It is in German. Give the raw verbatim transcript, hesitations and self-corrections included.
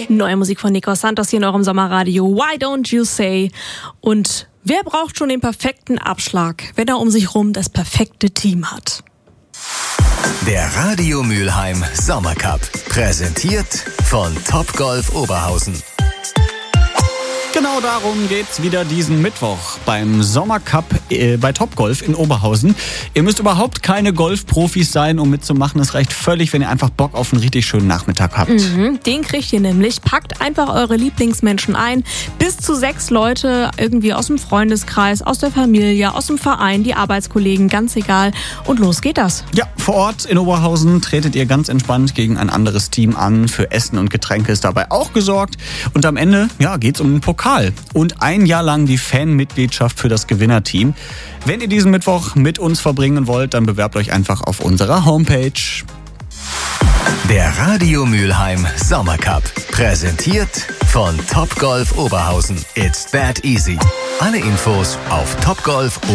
Neue Musik von Nico Santos hier in eurem Sommerradio. Why don't you say? Und wer braucht schon den perfekten Abschlag, wenn er um sich rum das perfekte Team hat? Der Radio Mülheim Sommercup. Präsentiert von Topgolf Oberhausen. Genau darum geht's wieder diesen Mittwoch beim Sommercup äh, bei Topgolf in Oberhausen. Ihr müsst überhaupt keine Golfprofis sein, um mitzumachen. Es reicht völlig, wenn ihr einfach Bock auf einen richtig schönen Nachmittag habt. Mhm, den kriegt ihr nämlich. Packt einfach eure Lieblingsmenschen ein. Bis zu sechs Leute irgendwie aus dem Freundeskreis, aus der Familie, aus dem Verein, die Arbeitskollegen, ganz egal. Und los geht das. Ja, vor Ort in Oberhausen tretet ihr ganz entspannt gegen ein anderes Team an. Für Essen und Getränke ist dabei auch gesorgt. Und am Ende ja, geht's um einen Pokal. Und ein Jahr lang die Fanmitgliedschaft für das Gewinnerteam. Wenn ihr diesen Mittwoch mit uns verbringen wollt, dann bewerbt euch einfach auf unserer Homepage. Der Radio Mülheim Sommercup. Präsentiert von Topgolf Oberhausen. It's that easy. Alle Infos auf Topgolf